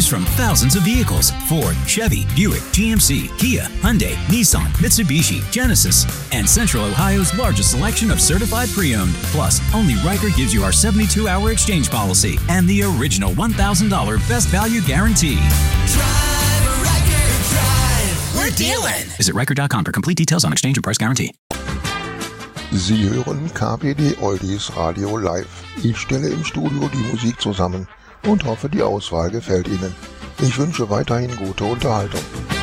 Choose from thousands of vehicles: Ford, Chevy, Buick, GMC, Kia, Hyundai, Nissan, Mitsubishi, Genesis, and Central Ohio's largest selection of certified pre-owned. Plus, only Riker gives you our 72-hour exchange policy and the original $1,000 best value guarantee. Drive, Riker, drive. We're dealing. Visit Riker.com for complete details on exchange and price guarantee. Sie hören KPD Oldies Radio Live. Ich stelle im Studio die Musik zusammen und hoffe, die Auswahl gefällt Ihnen. Ich wünsche weiterhin gute Unterhaltung.